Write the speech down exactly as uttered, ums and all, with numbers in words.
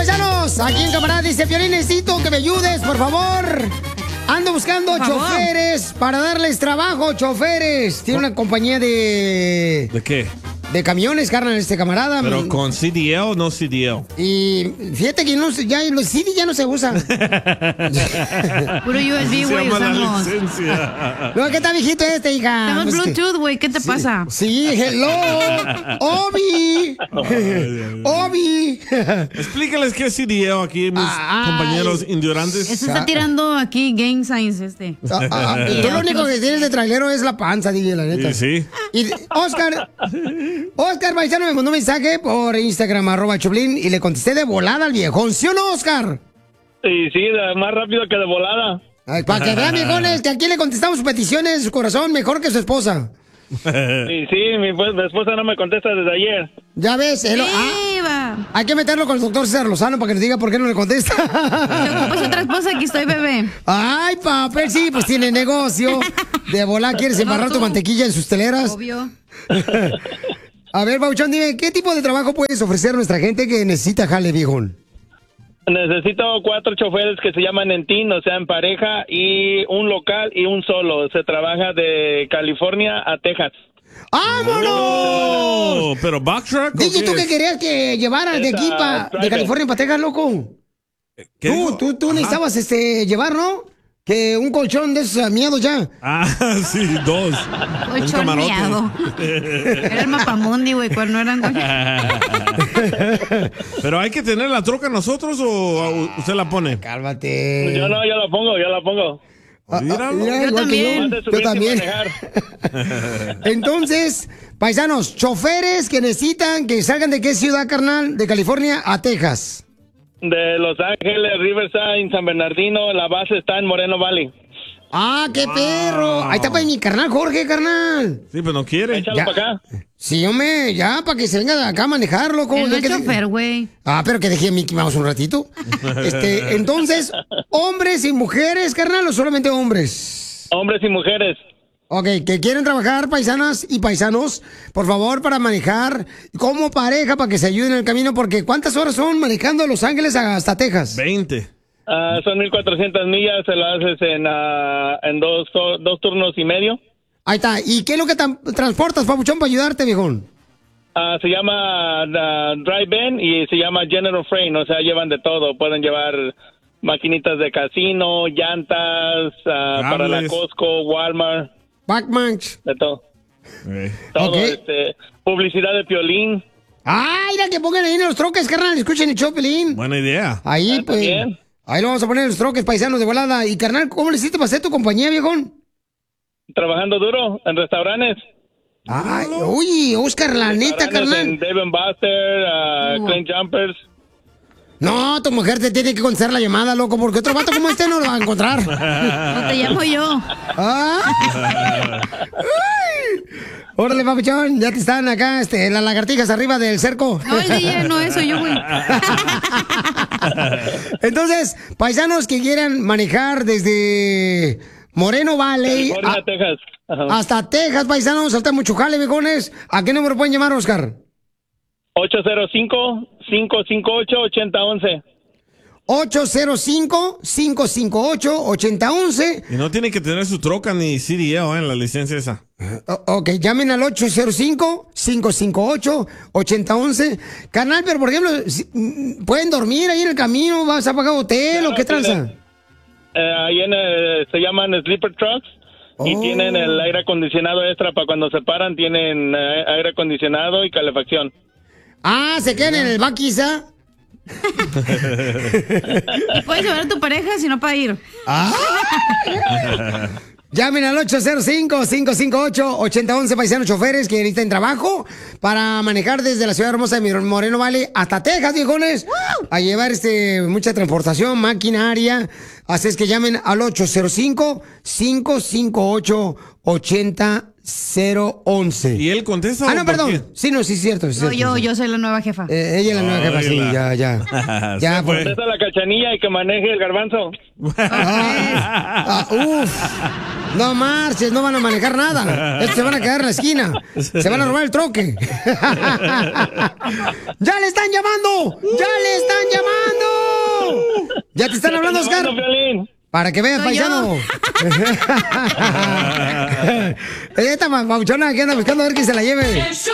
paisanos, aquí en camarada dice, Piolín, necesito que me ayudes, por favor. Ando buscando choferes para darles trabajo, choferes. Tiene una compañía de... ¿De qué? De camiones, carnal, este camarada. ¿Pero con C D L o no C D L? Y fíjate que no, ya, los C D ya no se usan. Puro U S B, güey, usamos. No, ¿qué tal, viejito este, hija? Tenemos Pues Bluetooth, güey, ¿qué te sí, pasa? Sí, hello. Obi. Obi. Explícales qué es C D L aquí, mis Ay. compañeros ignorantes. Eso está tirando aquí gang signs este. Ah, ah, tú lo único que tienes de trailero es la panza, D J, la neta. Sí, sí. Y Oscar, Oscar Paisano me mandó un mensaje por Instagram, arroba Choplin, y le contesté de volada al viejón. ¿Sí o no, Oscar? Sí, sí, de- más rápido que de volada. Ay, para que vean, viejones, que aquí le contestamos sus peticiones, su corazón, mejor que su esposa. Sí, sí, mi, pues, mi esposa no me contesta desde ayer. Ya ves, el- ah, hay que meterlo con el doctor César Lozano para que nos diga por qué no le contesta. ¿Te ocupas otra esposa? Aquí estoy, bebé. Ay, papel, sí, pues tiene negocio. De volar, ¿quieres embarrar tu mantequilla en sus teleras? Obvio. A ver, Bauchón, dime, ¿qué tipo de trabajo puedes ofrecer a nuestra gente que necesita jale, viejón? Necesito cuatro choferes que se llaman en team, o sea, en pareja, y un local y un solo. Se trabaja de California a Texas. ¡Vámonos! Oh, ¿pero back truck o Dije qué tú que es? querías que llevaras de Es, aquí ah, pa, de driver. California para Texas, loco. ¿Qué Tú, dijo? tú, tú Ajá. necesitabas este, llevar, ¿no? Que un colchón de esos miedos ya. Ah, sí, dos. Un Colchón camarote. miado. Era el mapamundi, güey, cuando no eran ¿Pero hay que tener la troca nosotros o usted la pone? Cálmate. Yo no, yo la pongo, yo la pongo. Ah, ah, Míralo. mira, Yo igual que también. Nomás de Yo, subirse y también. manejar. Entonces, paisanos, choferes que necesitan que salgan de qué ciudad, carnal, de California a Texas. De Los Ángeles, Riverside, San Bernardino, la base está en Moreno Valley. ¡Ah, qué perro! Ahí está para mi carnal Jorge, carnal. Sí, pero no quiere. Échalo Ya. para acá. Sí, hombre, ya, para que se venga de acá a manejar, loco. Él no Ya es que- chofer, güey. Ah, pero que dejé a Mickey Mouse un ratito. Este, entonces, ¿hombres y mujeres, carnal, o solamente hombres? Hombres y mujeres. Ok, que quieren trabajar, paisanas y paisanos, por favor, para manejar como pareja, para que se ayuden en el camino, porque ¿cuántas horas son manejando de Los Ángeles hasta Texas? veinte. Ah, son mil cuatrocientas millas, se las haces en, ah, en dos, dos turnos y medio. Ahí está. ¿Y qué es lo que tan- transportas, papuchón, para ayudarte, viejón? Ah, se llama ah, Drive-In y se llama General Freight, o sea, llevan de todo. Pueden llevar maquinitas de casino, llantas, ah, para la Cables. Costco, Walmart, Backmanch. de todo. Eh. Todo, Ok. este, publicidad de Piolín. ¡Ay, mira que pongan ahí en los troques, carnal! Escuchen el Chopelín. Buena idea. Ahí, Ah, pues. también. Ahí lo vamos a poner en los troques, paisanos de volada. Y, carnal, ¿cómo le hiciste para hacer tu compañía, viejón? Trabajando duro en restaurantes. Ay, uy, Oscar, la neta, Restaurantes carnal. en Dave and Buster, ah, Clean Jumpers. No, tu mujer te tiene que contestar la llamada, loco, porque otro vato como este no lo va a encontrar. No te llamo yo. Ah. Ay. Órale, papuchón, ya te están acá, este, las lagartijas arriba del cerco. No, el D J no, eso yo, güey. Entonces, paisanos que quieran manejar desde Moreno Valley California, a- Texas. Ajá. hasta Texas, paisanos, hasta mucho jale, viejones. ¿A qué número pueden llamar, Oscar? ocho cero cinco, cinco cinco ocho, ocho cero uno uno. ocho cero cinco, cinco cinco ocho, ocho cero uno uno. Y no tiene que tener su troca ni C D L eh, en la licencia esa. O- ok, llamen al ocho cero cinco, cinco cinco ocho, ocho cero uno uno. Carnal, pero por ejemplo, si- mm, ¿pueden dormir ahí en el camino? ¿Vas a pagar hotel o qué Claro, tranza? tiene- Eh, ahí en el- se llaman sleeper trucks y Oh. tienen el aire acondicionado extra para cuando se paran, tienen eh, aire acondicionado y calefacción. Ah, se quedan en el baquiza. Y puedes llevar a tu pareja si no para ir. Llamen al ocho cero cinco, cinco cinco ocho, ocho cero uno uno, paisanos choferes que necesitan trabajo para manejar desde la ciudad hermosa de Moreno Valley hasta Texas, viejones, a llevar este mucha transportación, maquinaria. Así es que llamen al ocho cero cinco, cinco cinco ocho, ocho cero uno uno. ¿Y él contesta? Ah, o no, por perdón. Sí, no, sí, es cierto. Es No, cierto, yo, sí. yo soy la nueva jefa. Eh, ella es la nueva jefa, sí, ya, ya. Ya, Se pues. fue. Esa es la cachanilla y que maneje el garbanzo. Ah, uf. No marches, no van a manejar nada. Estos se van a quedar en la esquina. Se van a robar el troque. ¡Ya le están llamando! ¡Ya le están llamando! Ya te están hablando, Oscar. Para que veas, paisano. Esta mauchona que anda buscando a ver quién se la lleve.